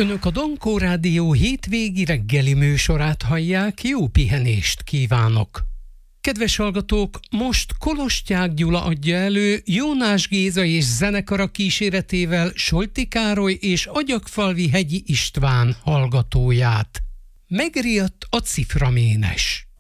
Önök a Dankó Rádió hétvégi reggeli műsorát hallják, jó pihenést kívánok! Kedves hallgatók, most Kolostyák Gyula adja elő Jónás Géza és zenekara kíséretével Solti Károly és Agyagfalvi Hegyi István hallgatóját. Megriadt a ciframénes.